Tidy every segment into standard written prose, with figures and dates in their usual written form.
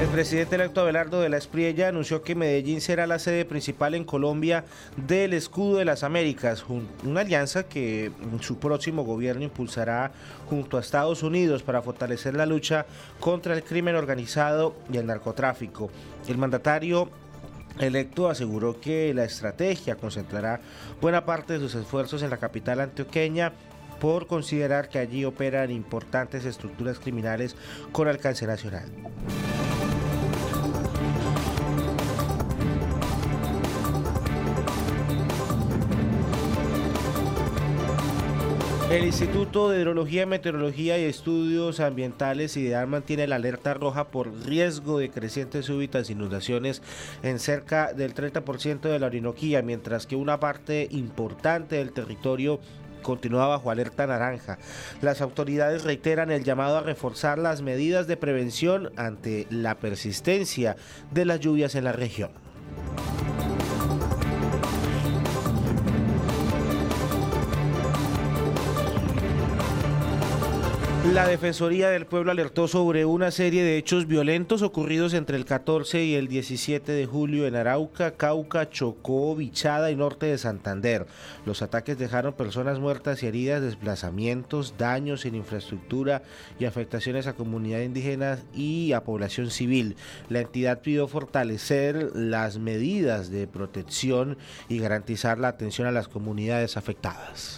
El presidente electo Abelardo de la Espriella anunció que Medellín será la sede principal en Colombia del Escudo de las Américas, una alianza que su próximo gobierno impulsará junto a Estados Unidos para fortalecer la lucha contra el crimen organizado y el narcotráfico. El mandatario electo aseguró que la estrategia concentrará buena parte de sus esfuerzos en la capital antioqueña por considerar que allí operan importantes estructuras criminales con alcance nacional. El Instituto de Hidrología, Meteorología y Estudios Ambientales IDEAM mantiene la alerta roja por riesgo de crecientes súbitas inundaciones en cerca del 30% de la Orinoquía, mientras que una parte importante del territorio continúa bajo alerta naranja. Las autoridades reiteran el llamado a reforzar las medidas de prevención ante la persistencia de las lluvias en la región. La Defensoría del Pueblo alertó sobre una serie de hechos violentos ocurridos entre el 14 y el 17 de julio en Arauca, Cauca, Chocó, Vichada y norte de Santander. Los ataques dejaron personas muertas y heridas, desplazamientos, daños en infraestructura y afectaciones a comunidad indígena y a población civil. La entidad pidió fortalecer las medidas de protección y garantizar la atención a las comunidades afectadas.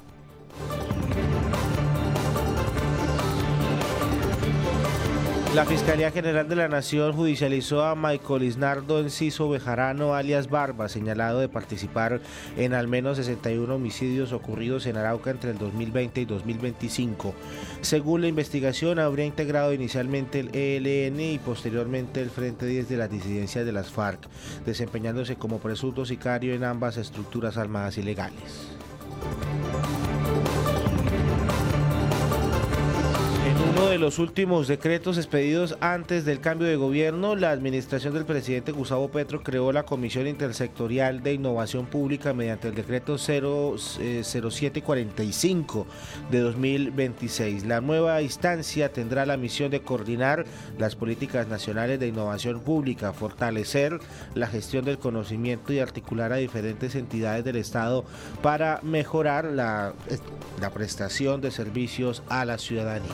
La Fiscalía General de la Nación judicializó a Michael Isnardo Enciso Bejarano, alias Barba, señalado de participar en al menos 61 homicidios ocurridos en Arauca entre el 2020 y 2025. Según la investigación, habría integrado inicialmente el ELN y posteriormente el Frente 10 de las disidencias de las FARC, desempeñándose como presunto sicario en ambas estructuras armadas ilegales. Uno de los últimos decretos expedidos antes del cambio de gobierno, la administración del presidente Gustavo Petro creó la Comisión Intersectorial de Innovación Pública mediante el decreto 0745 de 2026. La nueva instancia tendrá la misión de coordinar las políticas nacionales de innovación pública, fortalecer la gestión del conocimiento y articular a diferentes entidades del Estado para mejorar la prestación de servicios a la ciudadanía.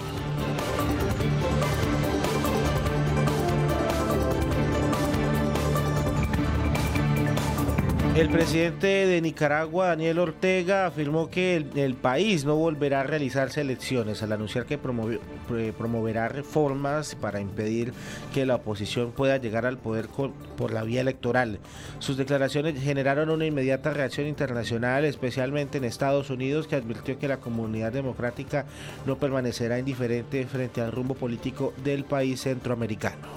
El presidente de Nicaragua, Daniel Ortega, afirmó que el país no volverá a realizarse elecciones al anunciar que promoverá reformas para impedir que la oposición pueda llegar al poder por la vía electoral. Sus declaraciones generaron una inmediata reacción internacional, especialmente en Estados Unidos, que advirtió que la comunidad democrática no permanecerá indiferente frente al rumbo político del país centroamericano.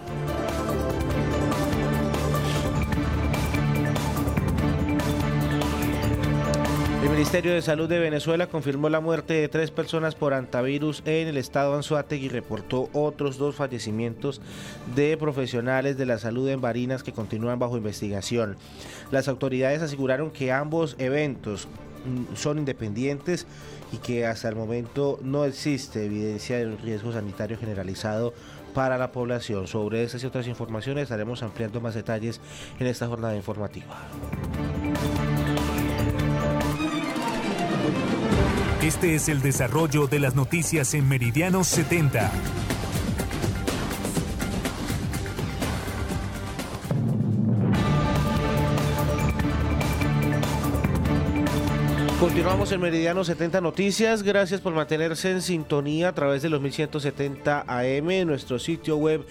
El Ministerio de Salud de Venezuela confirmó la muerte de 3 personas por hantavirus en el estado Anzoátegui y reportó otros 2 fallecimientos de profesionales de la salud en Barinas que continúan bajo investigación. Las autoridades aseguraron que ambos eventos son independientes y que hasta el momento no existe evidencia de un riesgo sanitario generalizado para la población. Sobre estas y otras informaciones estaremos ampliando más detalles en esta jornada informativa. Este es el desarrollo de las noticias en Meridiano 70. Continuamos en Meridiano 70 Noticias. Gracias por mantenerse en sintonía a través de los 1170 AM, en nuestro sitio web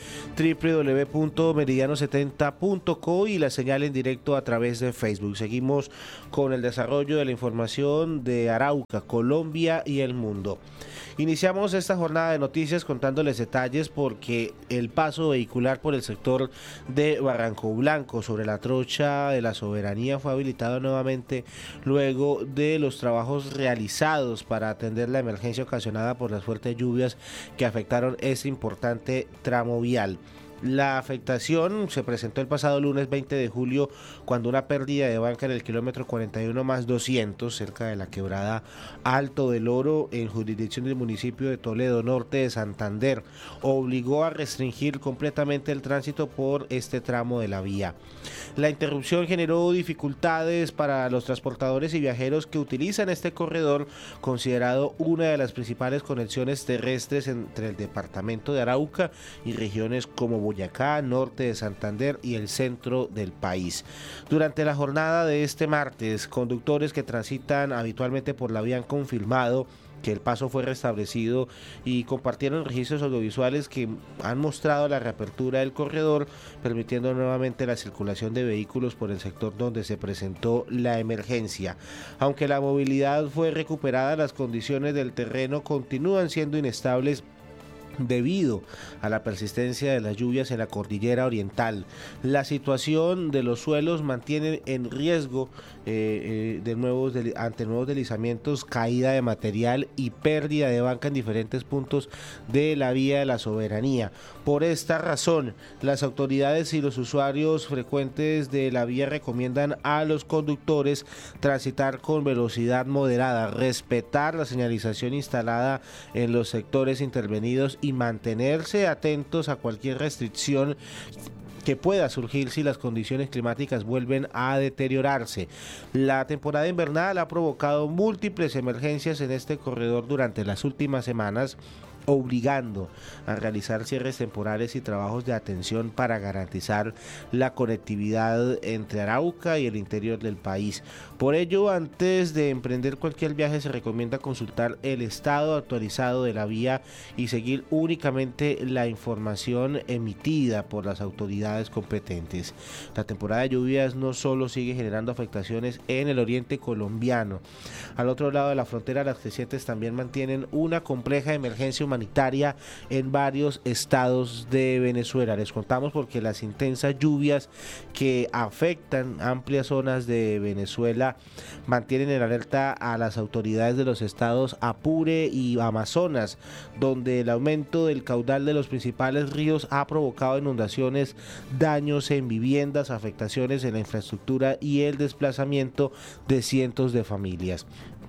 www.meridiano70.co y la señal en directo a través de Facebook. Seguimos con el desarrollo de la información de Arauca, Colombia y el mundo. Iniciamos esta jornada de noticias contándoles detalles porque el paso vehicular por el sector de Barranco Blanco sobre la trocha de la Soberanía fue habilitado nuevamente luego de los trabajos realizados para atender la emergencia ocasionada por las fuertes lluvias que afectaron este importante tramo vial. La afectación se presentó el pasado lunes 20 de julio cuando una pérdida de banca en el kilómetro 41 más 200 cerca de la quebrada Alto del Oro en jurisdicción del municipio de Toledo, norte de Santander, obligó a restringir completamente el tránsito por este tramo de la vía. La interrupción generó dificultades para los transportadores y viajeros que utilizan este corredor, considerado una de las principales conexiones terrestres entre el departamento de Arauca y regiones como Boyacá, norte de Santander y el centro del país. Durante la jornada de este martes, conductores que transitan habitualmente por la vía han confirmado que el paso fue restablecido y compartieron registros audiovisuales que han mostrado la reapertura del corredor, permitiendo nuevamente la circulación de vehículos por el sector donde se presentó la emergencia. Aunque la movilidad fue recuperada, las condiciones del terreno continúan siendo inestables debido a la persistencia de las lluvias en la cordillera oriental. La situación de los suelos mantiene en riesgo ante nuevos deslizamientos, caída de material y pérdida de banca en diferentes puntos de la vía de la Soberanía. Por esta razón, las autoridades y los usuarios frecuentes de la vía recomiendan a los conductores transitar con velocidad moderada, respetar la señalización instalada en los sectores intervenidos y mantenerse atentos a cualquier restricción que pueda surgir si las condiciones climáticas vuelven a deteriorarse. La temporada invernal ha provocado múltiples emergencias en este corredor durante las últimas semanas, obligando a realizar cierres temporales y trabajos de atención para garantizar la conectividad entre Arauca y el interior del país. Por ello, antes de emprender cualquier viaje, se recomienda consultar el estado actualizado de la vía y seguir únicamente la información emitida por las autoridades competentes. La temporada de lluvias no solo sigue generando afectaciones en el oriente colombiano. Al otro lado de la frontera, las crecientes también mantienen una compleja emergencia humanitaria en varios estados de Venezuela. Les contamos porque las intensas lluvias que afectan amplias zonas de Venezuela mantienen en alerta a las autoridades de los estados Apure y Amazonas, donde el aumento del caudal de los principales ríos ha provocado inundaciones, daños en viviendas, afectaciones en la infraestructura y el desplazamiento de cientos de familias.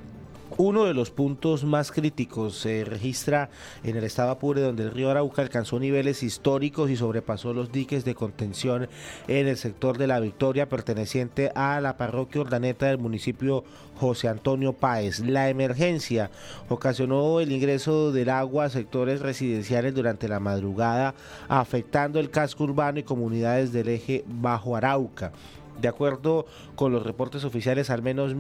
Uno de los puntos más críticos se registra en el estado Apure, donde el río Arauca alcanzó niveles históricos y sobrepasó los diques de contención en el sector de La Victoria, perteneciente a la parroquia Urdaneta del municipio José Antonio Páez. La emergencia ocasionó el ingreso del agua a sectores residenciales durante la madrugada, afectando el casco urbano y comunidades del eje Bajo Arauca. De acuerdo con los reportes oficiales, al menos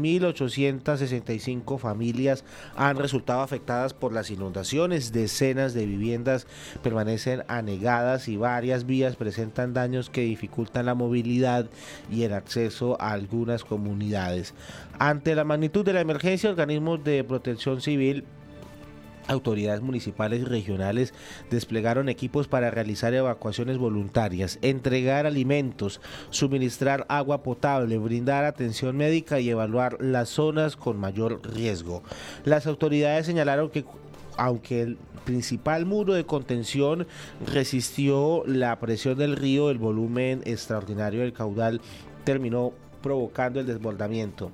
1.865 familias han resultado afectadas por las inundaciones. Decenas de viviendas permanecen anegadas y varias vías presentan daños que dificultan la movilidad y el acceso a algunas comunidades. Ante la magnitud de la emergencia, organismos de protección civil, autoridades municipales y regionales desplegaron equipos para realizar evacuaciones voluntarias, entregar alimentos, suministrar agua potable, brindar atención médica y evaluar las zonas con mayor riesgo. Las autoridades señalaron que aunque el principal muro de contención resistió la presión del río, el volumen extraordinario del caudal terminó provocando el desbordamiento.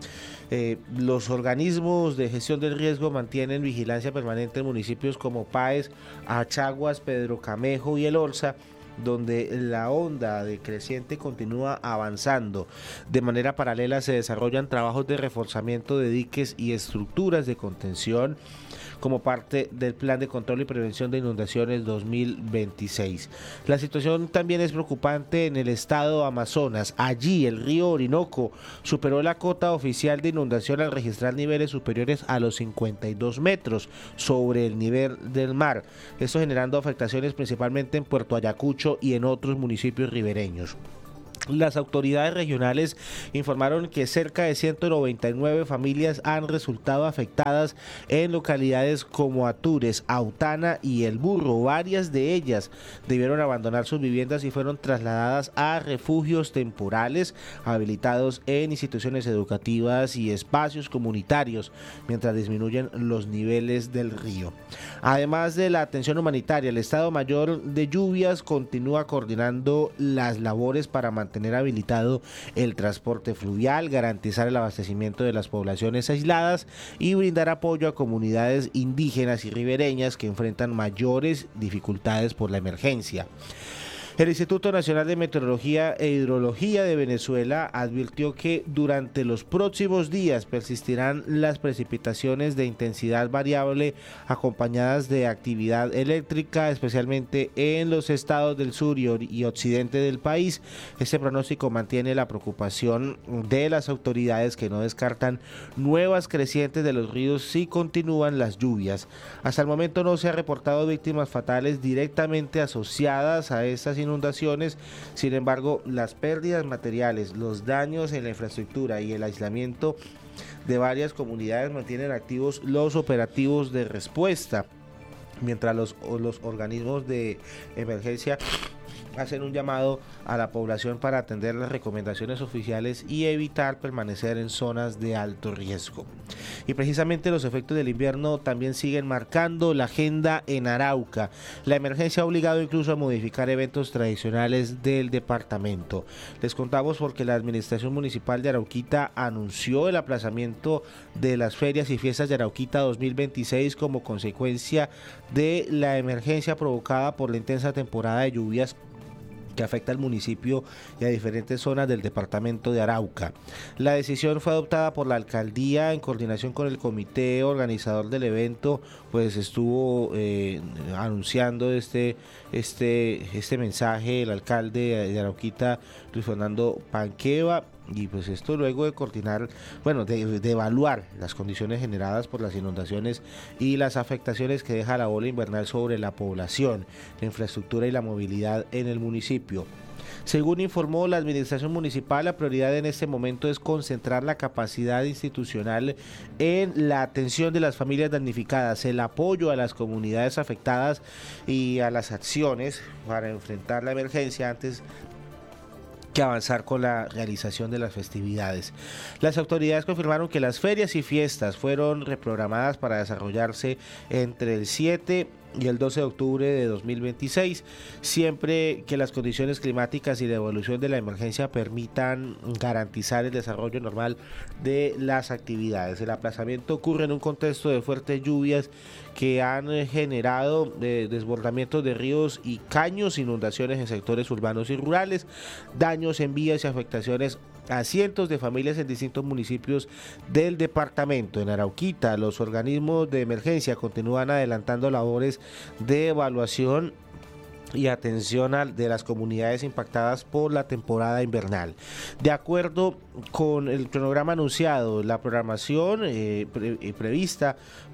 Los organismos de gestión del riesgo mantienen vigilancia permanente en municipios como Páez, Achaguas, Pedro Camejo y El Orza, donde la onda decreciente continúa avanzando. De manera paralela se desarrollan trabajos de reforzamiento de diques y estructuras de contención como parte del Plan de Control y Prevención de Inundaciones 2026. La situación también es preocupante en el estado Amazonas. Allí el río Orinoco superó la cota oficial de inundación al registrar niveles superiores a los 52 metros sobre el nivel del mar. Esto generando afectaciones principalmente en Puerto Ayacucho y en otros municipios ribereños. Las autoridades regionales informaron que cerca de 199 familias han resultado afectadas en localidades como Atures, Autana y El Burro. Varias de ellas debieron abandonar sus viviendas y fueron trasladadas a refugios temporales habilitados en instituciones educativas y espacios comunitarios, mientras disminuyen los niveles del río. Además de la atención humanitaria, el Estado Mayor de Lluvias continúa coordinando las labores para mantener habilitado el transporte fluvial, garantizar el abastecimiento de las poblaciones aisladas y brindar apoyo a comunidades indígenas y ribereñas que enfrentan mayores dificultades por la emergencia. El Instituto Nacional de Meteorología e Hidrología de Venezuela advirtió que durante los próximos días persistirán las precipitaciones de intensidad variable acompañadas de actividad eléctrica, especialmente en los estados del sur y occidente del país. Este pronóstico mantiene la preocupación de las autoridades, que no descartan nuevas crecientes de los ríos si continúan las lluvias. Hasta el momento no se ha reportado víctimas fatales directamente asociadas a estas inundaciones. Sin embargo, las pérdidas materiales, los daños en la infraestructura y el aislamiento de varias comunidades mantienen activos los operativos de respuesta, mientras los organismos de emergencia hacen un llamado a la población para atender las recomendaciones oficiales y evitar permanecer en zonas de alto riesgo. Y precisamente los efectos del invierno también siguen marcando la agenda en Arauca. La emergencia ha obligado incluso a modificar eventos tradicionales del departamento. Les contamos porque la Administración Municipal de Arauquita anunció el aplazamiento de las ferias y fiestas de Arauquita 2026 como consecuencia de la emergencia provocada por la intensa temporada de lluvias que afecta al municipio y a diferentes zonas del departamento de Arauca. La decisión fue adoptada por la alcaldía en coordinación con el comité organizador del evento, pues estuvo anunciando este mensaje el alcalde de Arauquita, Luis Fernando Panqueva. Y pues esto luego de coordinar, de evaluar las condiciones generadas por las inundaciones y las afectaciones que deja la ola invernal sobre la población, la infraestructura y la movilidad en el municipio. Según informó la administración municipal, la prioridad en este momento es concentrar la capacidad institucional en la atención de las familias damnificadas, el apoyo a las comunidades afectadas y a las acciones para enfrentar la emergencia antes que avanzar con la realización de las festividades. Las autoridades confirmaron que las ferias y fiestas fueron reprogramadas para desarrollarse entre el 7 y el 12 de octubre de 2026, siempre que las condiciones climáticas y la evolución de la emergencia permitan garantizar el desarrollo normal de las actividades. El aplazamiento ocurre en un contexto de fuertes lluvias que han generado desbordamientos de ríos y caños, inundaciones en sectores urbanos y rurales, daños en vías y afectaciones a cientos de familias en distintos municipios del departamento. En Arauquita, los organismos de emergencia continúan adelantando labores de evaluación y atención de las comunidades impactadas por la temporada invernal. De acuerdo con el cronograma anunciado, la programación prevista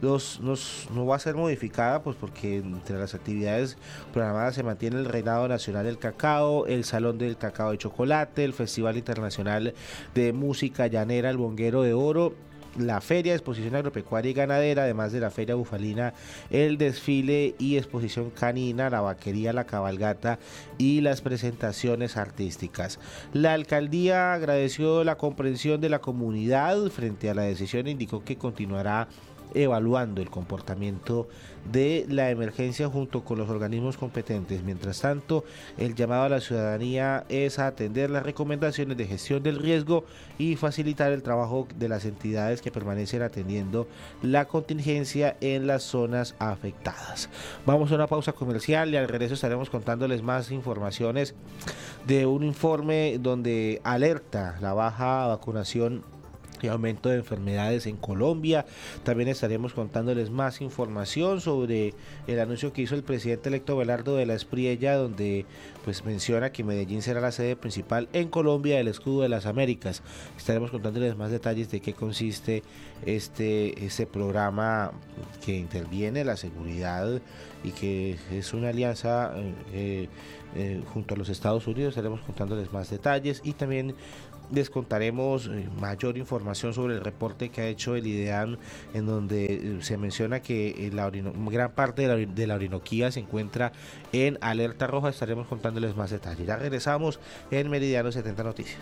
no va a ser modificada, pues porque entre las actividades programadas se mantiene el Reinado Nacional del Cacao, el Salón del Cacao de Chocolate, el Festival Internacional de Música Llanera, el Bonguero de Oro, la Feria de Exposición Agropecuaria y Ganadera, además de la Feria Bufalina, el desfile y exposición canina, la vaquería, la cabalgata y las presentaciones artísticas. La alcaldía agradeció la comprensión de la comunidad frente a la decisión e indicó que continuará evaluando el comportamiento de la emergencia junto con los organismos competentes. Mientras tanto, el llamado a la ciudadanía es a atender las recomendaciones de gestión del riesgo y facilitar el trabajo de las entidades que permanecen atendiendo la contingencia en las zonas afectadas. Vamos a una pausa comercial y al regreso estaremos contándoles más informaciones de un informe donde alerta la baja vacunación y aumento de enfermedades en Colombia. También estaremos contándoles más información sobre el anuncio que hizo el presidente electo Belardo de la Espriella, donde pues menciona que Medellín será la sede principal en Colombia del Escudo de las Américas. Estaremos contándoles más detalles de qué consiste este programa que interviene la seguridad y que es una alianza junto a los Estados Unidos. Estaremos contándoles más detalles y también les contaremos mayor información sobre el reporte que ha hecho el IDEAM, en donde se menciona que gran parte de la Orinoquía se encuentra en alerta roja. Estaremos contándoles más detalles. Ya regresamos en Meridiano 70 Noticias.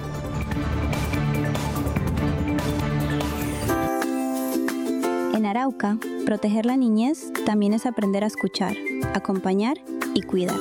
En Arauca, proteger la niñez también es aprender a escuchar, acompañar y cuidar.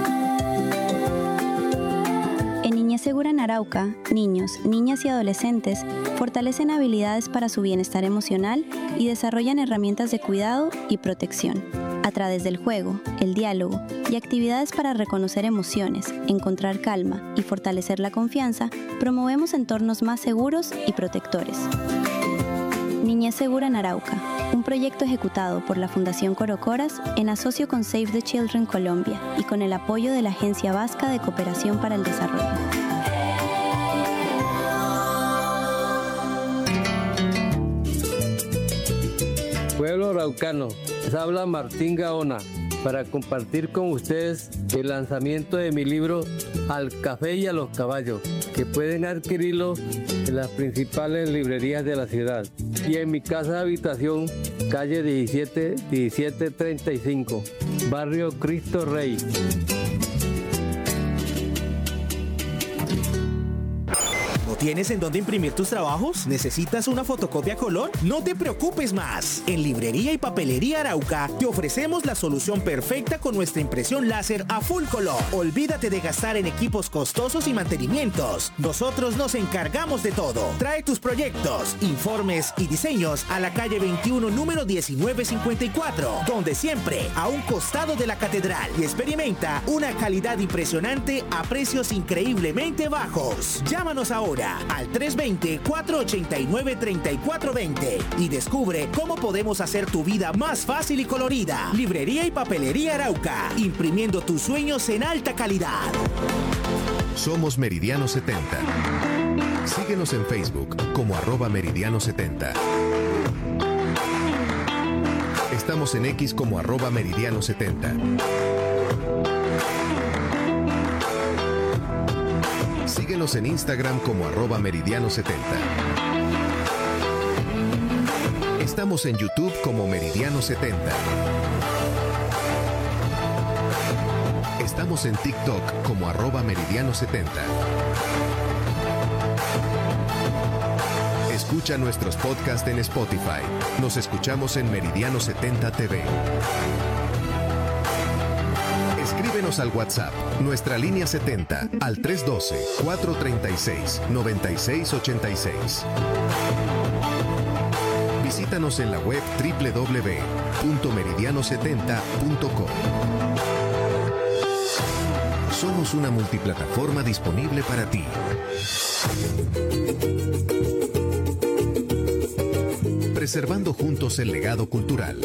En Niñez Segura en Arauca, niños, niñas y adolescentes fortalecen habilidades para su bienestar emocional y desarrollan herramientas de cuidado y protección. A través del juego, el diálogo y actividades para reconocer emociones, encontrar calma y fortalecer la confianza, promovemos entornos más seguros y protectores. Niñez Segura en Arauca, un proyecto ejecutado por la Fundación Corocoras en asocio con Save the Children Colombia y con el apoyo de la Agencia Vasca de Cooperación para el Desarrollo. Pueblo araucano, les habla Martín Gaona para compartir con ustedes el lanzamiento de mi libro Al Café y a los Caballos, que pueden adquirirlo en las principales librerías de la ciudad y en mi casa de habitación, calle 1735, barrio Cristo Rey. ¿Tienes en dónde imprimir tus trabajos? ¿Necesitas una fotocopia a color? No te preocupes más. En Librería y Papelería Arauca te ofrecemos la solución perfecta con nuestra impresión láser a full color. Olvídate de gastar en equipos costosos y mantenimientos. Nosotros nos encargamos de todo. Trae tus proyectos, informes y diseños a la calle 21, número 1954, donde siempre a un costado de la catedral, y experimenta una calidad impresionante a precios increíblemente bajos. Llámanos ahora al 320-489-3420 y descubre cómo podemos hacer tu vida más fácil y colorida. Librería y Papelería Arauca, imprimiendo tus sueños en alta calidad. Somos Meridiano 70. Síguenos en Facebook como @Meridiano70. Estamos en X como @Meridiano70. Síguenos en Instagram como @Meridiano70. Estamos en YouTube como Meridiano70. Estamos en TikTok como @Meridiano70. Escucha nuestros podcasts en Spotify. Nos escuchamos en Meridiano 70 TV. Escríbenos al WhatsApp, nuestra línea 70, al 312-436-9686. Visítanos en la web www.meridiano70.com. Somos una multiplataforma disponible para ti. Preservando juntos el legado cultural.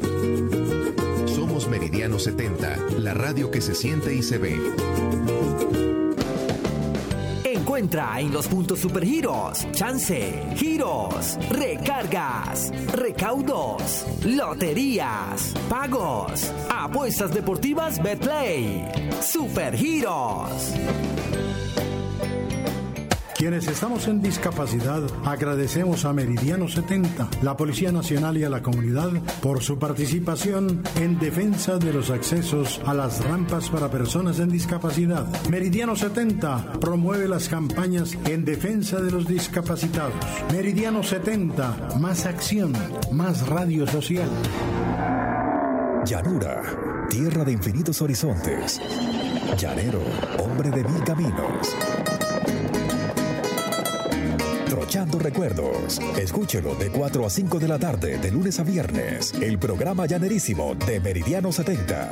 Somos Meridiano 70, la radio que se siente y se ve. Encuentra en los puntos Supergiros, chance, giros, recargas, recaudos, loterías, pagos, apuestas deportivas Betplay. Supergiros. Quienes estamos en discapacidad, agradecemos a Meridiano 70, la Policía Nacional y a la comunidad por su participación en defensa de los accesos a las rampas para personas en discapacidad. Meridiano 70 promueve las campañas en defensa de los discapacitados. Meridiano 70, más acción, más radio social. Llanura, tierra de infinitos horizontes. Llanero, hombre de 1000 caminos. Trochando recuerdos. Escúchelo de 4 a 5 de la tarde, de lunes a viernes. El programa llanerísimo de Meridiano 70.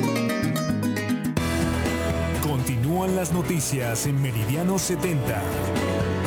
Continúan las noticias en Meridiano 70.